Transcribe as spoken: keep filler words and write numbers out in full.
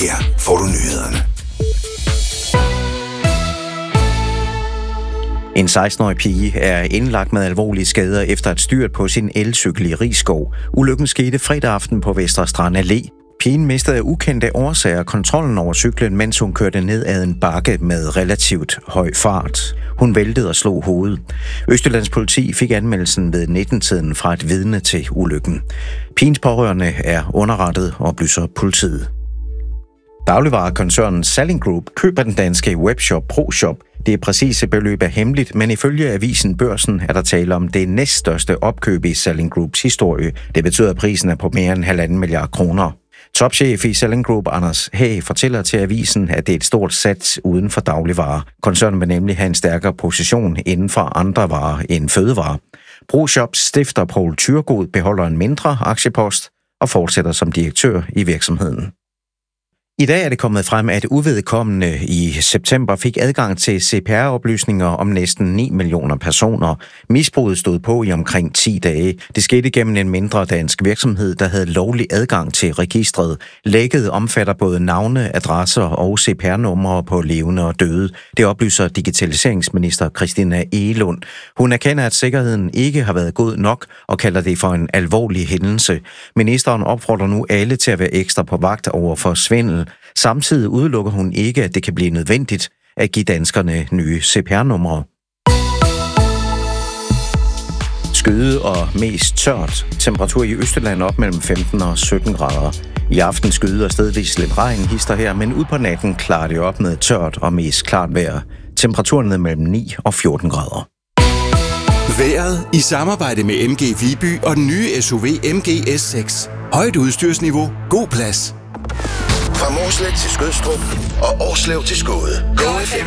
Her får du nyhederne. En seksten-årig pige er indlagt med alvorlige skader efter et styrt på sin elcykel i Risskov. Ulykken skete fredag aften på Vestre Strand Allé. Pigen mistede af ukendte årsager kontrollen over cyklen, mens hun kørte ned ad en bakke med relativt høj fart. Hun væltede og slog hovedet. Østjyllands politi fik anmeldelsen ved nitten-tiden fra et vidne til ulykken. Pigens pårørende er underrettet, oplyser politiet. Dagligvarekoncernen Salling Group køber den danske webshop ProShop. Det præcise beløb er hemmeligt, men ifølge avisen Børsen er der tale om det næststørste opkøb i Salling Groups historie. Det betyder, at prisen er på mere end halvanden milliard kroner. Topchef i Salling Group, Anders Hag, fortæller til avisen, at det er et stort sats uden for dagligvarer. Koncernen vil nemlig have en stærkere position inden for andre varer end fødevarer. ProShops stifter Poul Thyregod beholder en mindre aktiepost og fortsætter som direktør i virksomheden. I dag er det kommet frem, at uvedkommende i september fik adgang til C P R-oplysninger om næsten ni millioner personer. Misbruget stod på i omkring ti dage. Det skete gennem en mindre dansk virksomhed, der havde lovlig adgang til registret. Lækket omfatter både navne, adresser og C P R-numre på levende og døde. Det oplyser digitaliseringsminister Christina Egelund. Hun erkender, at sikkerheden ikke har været god nok og kalder det for en alvorlig hændelse. Ministeren opfordrer nu alle til at være ekstra på vagt over for svindel. Samtidig udelukker hun ikke, at det kan blive nødvendigt at give danskerne nye C P R-numre. Skyde og mest tørt. Temperatur i Østjylland op mellem femten og sytten grader. I aften skyde og stedvis lidt regn hister her, men ud på natten klarer det op med tørt og mest klart vejr. Temperaturen er mellem ni og fjorten grader. Vejret i samarbejde med M G Viby og den nye S U V M G S seks. Højt udstyrsniveau, god plads. Fra Mårslet til Skødstrup og Årslev til Skåde. Go F M